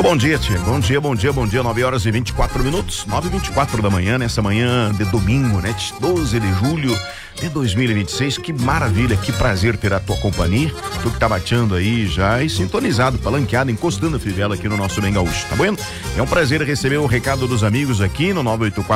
bom dia, tia. Bom dia. 9h24. 9h24 da manhã, nessa manhã de domingo, né? 12 de julho de 2026. Que maravilha, que prazer ter a tua companhia. Tu que tá bateando aí já e sintonizado, palanqueado, encostando a fivela aqui no nosso Bem Gaúcho, tá bueno? É um prazer receber o recado dos amigos aqui no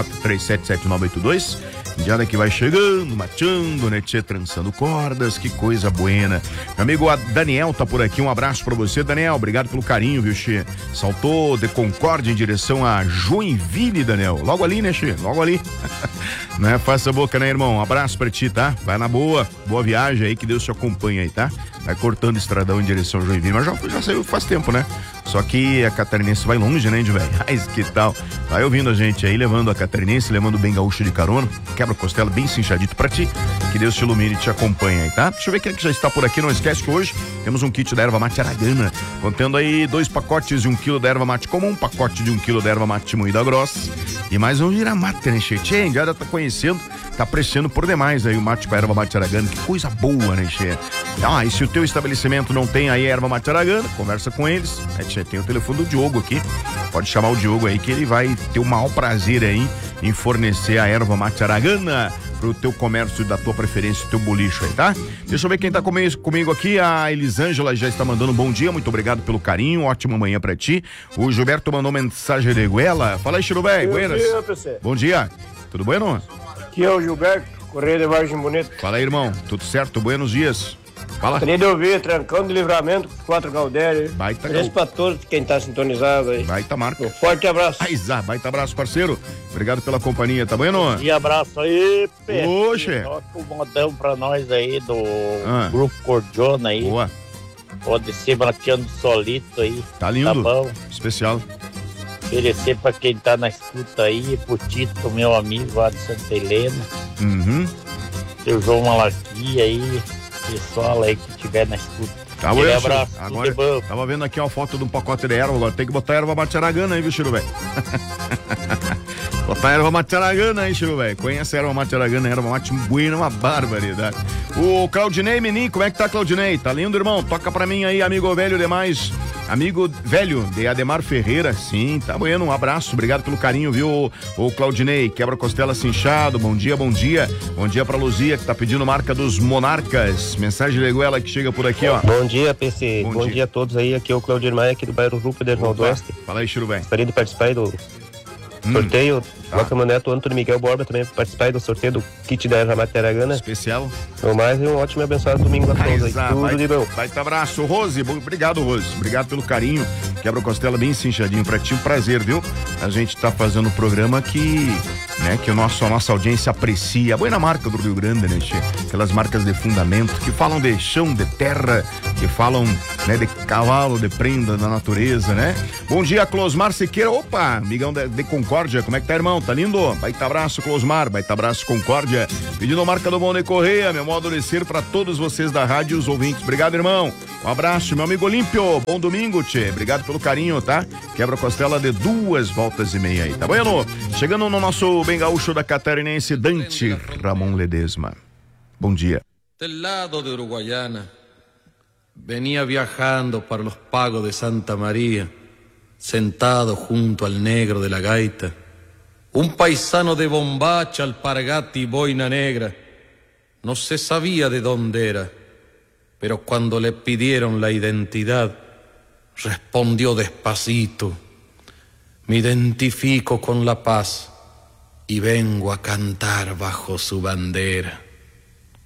984-377982. Indiada que vai chegando, mateando, né, tchê, trançando cordas, que coisa buena. Meu amigo Daniel tá por aqui, um abraço pra você, Daniel, obrigado pelo carinho, viu, Tchê? Saltou de Concórdia em direção a Joinville, Daniel, logo ali, né, Tchê? Logo ali. Não é faça boca, né, irmão? Um abraço pra ti, tá? Vai na boa viagem aí, que Deus te acompanha aí, tá? Vai cortando estradão em direção a Joinville, mas já saiu faz tempo, né? Só que a catarinense vai longe, né, de velho? Mas que tal? Vai ouvindo a gente aí, levando a catarinense, levando o Bem Gaúcho de carona, quebra-costela bem cinchadito pra ti, que Deus te ilumine e te acompanha aí, tá? Deixa eu ver quem é que já está por aqui, não esquece que hoje temos um kit da erva mate Aragana, contendo aí 2 pacotes de 1 quilo da erva mate comum, um pacote de 1 quilo da erva mate moída grossa e mais um giramate, né, Che? Che, já tá conhecendo, tá apreciando por demais aí o mate com a erva mate Aragana, que coisa boa, né, Che? Ah, e se o teu estabelecimento não tem aí erva mate Aragana, conversa com eles, né, Che? Tem o telefone do Diogo aqui, pode chamar o Diogo aí que ele vai ter o maior prazer aí em fornecer a erva mate Aragana pro teu comércio da tua preferência, teu bolicho aí, tá? Deixa eu ver quem tá comigo aqui. A Elisângela já está mandando um bom dia, muito obrigado pelo carinho, ótima manhã pra ti. O Gilberto mandou mensagem de Goela. Fala aí, Chirubé, buenas. Bom dia, PC. Bom dia, tudo bueno? Aqui é o Gilberto, Correio de Vargem Bonito. Fala aí, irmão, tudo certo, buenos dias. Fala. Queria de ouvir, Trancão de Livramento, 4 Galdério. Baita Abraço pra todos quem tá sintonizado aí. Baita marca. Um forte abraço. Aizá, baita abraço, parceiro. Obrigado pela companhia, tá bueno? E abraço aí, Pé. Oxe. Toca o modão pra nós aí do Grupo Cordiona aí. Boa. Pode ser mateando solito aí. Tá lindo. Tá bom. Especial. Oferecer pra quem tá na escuta aí, pro Tito, meu amigo lá de Santa Helena. Seu João Malaquia aí, pessoal aí que tiver na escuta. Tá bom, abraço, agora tava vendo aqui uma foto de um pacote de erva, agora tem que botar erva mate Aragana aí, viu, Chiru, velho? Botar erva mate Aragana aí, Chiru, velho. Conhece a erva mate Aragana, erva mate buena, uma barbaridade. O Claudinei Menin, como é que tá, Claudinei? Tá lindo, irmão? Toca pra mim aí, amigo velho demais. Amigo velho de Ademar Ferreira, sim, tá bueno, um abraço, obrigado pelo carinho, viu, o Claudinei, quebra-costela cinchado, bom dia pra Luzia, que tá pedindo marca dos Monarcas, mensagem de Goela que chega por aqui, ó. Bom dia, PC, bom dia a todos aí, aqui é o Claudir Maia, aqui do bairro Rupo de Nordeste. Fala aí, Chirubé. Gostaria de participar aí do sorteio, uma caminhonete, o Antônio Miguel Borba também participar do sorteio do kit da erva mate Aragana. Especial. No mais, um ótimo e abençoado domingo a todos aí. Tudo de bom. Baita abraço, Rose, obrigado, Rose, obrigado pelo carinho, quebra-costela bem cinchadinho pra ti, um prazer, viu? A gente tá fazendo um programa que a nossa audiência aprecia, a boa marca do Rio Grande, né, che? Aquelas marcas de fundamento que falam de chão, de terra, que falam, né, de cavalo, de prenda da natureza, né? Bom dia, Closmar Siqueira, opa, amigão de Concórdia, como é que tá, irmão? Tá lindo? Baita abraço, Closmar, baita abraço, Concórdia, pedindo a marca do Bone Correia, meu modo de ser pra todos vocês da rádio e os ouvintes, obrigado, irmão, um abraço, meu amigo Olímpio, bom domingo, tchê, obrigado pelo carinho, tá? Quebra-costela de 2 voltas e meia aí, tá bueno? Chegando no nosso Bem Gaúcho da catarinense, Dante Ramon Ledesma. Bom dia. Del lado de Uruguayana, venía viajando para los pagos de Santa María, sentado junto al negro de la gaita, un paisano de bombacha, alpargata y boina negra. No se sabía de dónde era, pero cuando le pidieron la identidad, respondió despacito: me identifico con la paz y vengo a cantar bajo su bandera.